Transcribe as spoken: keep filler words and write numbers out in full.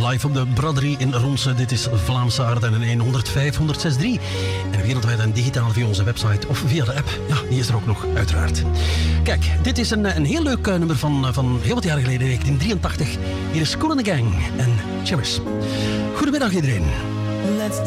live op de braderie in Ronse. Dit is Vlaamse Aarde en in honderdvijf, honderdzes, en wereldwijd en digitaal via onze website of via de app. Ja, die is er ook nog, uiteraard. Kijk, dit is een, een heel leuk nummer van, van heel wat jaren geleden, negentien drieëntachtig. Hier is Kool and the Gang en Cherish. Goedemiddag iedereen. Let's